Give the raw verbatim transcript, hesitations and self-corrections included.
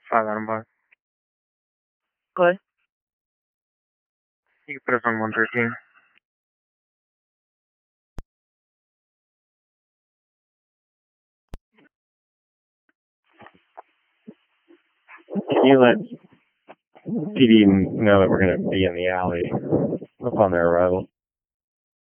Five Adam Bar. Go ahead. You can put us on one thirteen. Can you let P D know that we're going to be in the alley upon their arrival?